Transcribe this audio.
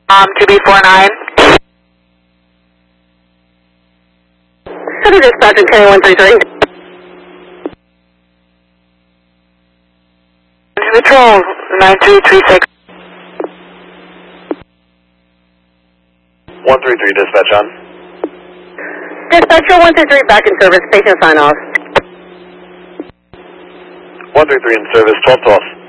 2B49. City Dispatch and K133. Patrol 9336. 133 dispatch on. Dispatcher 133 back in service. Patient sign off. 133 in service, 12 to off.